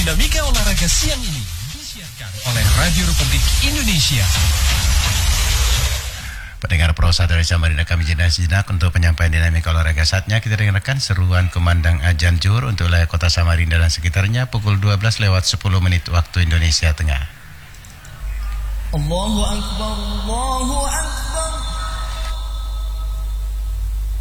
Dinamika olahraga siang ini disiarkan oleh Radio Republik Indonesia. Pendengar Pro 1 dari Samarinda, kami jeda sejenak untuk penyampaian dinamika olahraga. Saatnya kita dengarkan seruan kumandang azan zuhur untuk wilayah kota Samarinda dan sekitarnya pukul 12 lewat 10 menit waktu Indonesia Tengah. Allahu Akbar, Allahu Akbar.